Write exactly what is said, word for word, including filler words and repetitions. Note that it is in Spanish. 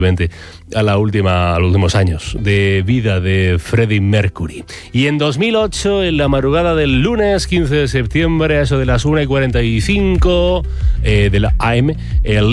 a la última, a los últimos años de vida de Freddie Mercury. Y en dos mil ocho, en la madrugada del lunes quince de septiembre, a eso de las una y cuarenta y cinco eh, de la A M, el